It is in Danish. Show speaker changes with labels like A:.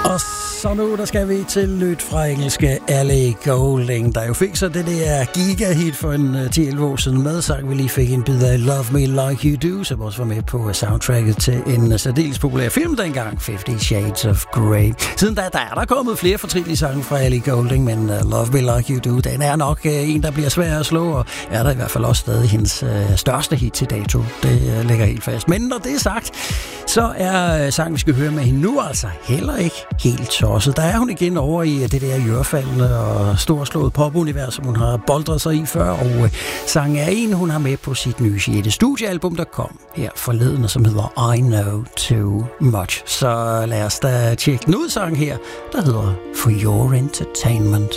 A: Og så nu, der skal vi til lyt fra engelske Ellie Goulding, der jo fik så det der gigahit for en 10-11 år siden med sang, vi lige fik en bid af Love Me Like You Do, som også var med på soundtracket til en særdeles populær film dengang, 50 Shades of Grey. Siden da er der kommet flere fortrinlige sange fra Ellie Goulding, men Love Me Like You Do, den er nok en, der bliver svær at slå, og er der i hvert fald også stadig hendes største hit til dato. Det ligger helt fast. Men når det er sagt, så er sangen, vi skal høre med hende nu, altså heller ikke helt tosset. Der er hun igen over i det der jørfaldende og storslået popunivers, som hun har boldret sig i før, og sangen er en, hun har med på sit nye 6. studiealbum, der kom her forleden, som hedder I Know Too Much. Så lad os da tjekke den ud, sang her, der hedder For Your Entertainment.